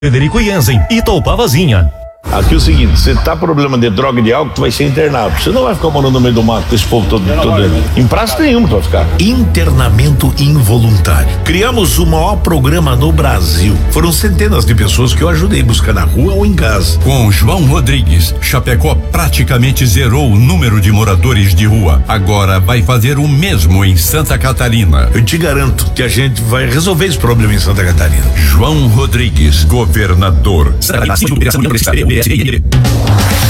Frederico Jensen, Itaupavazinha. Aqui é o seguinte, você tá problema de droga e de álcool, tu vai ser internado. Você não vai ficar morando no meio do mato com esse povo todo em praça nenhuma tu vai ficar. Internamento involuntário. Criamos o maior programa no Brasil. Foram centenas de pessoas que eu ajudei a buscar na rua ou em casa. Com João Rodrigues, Chapecó praticamente zerou o número de moradores de rua. Agora vai fazer o mesmo em Santa Catarina. Eu te garanto que a gente vai resolver esse problema em Santa Catarina. João Rodrigues, governador.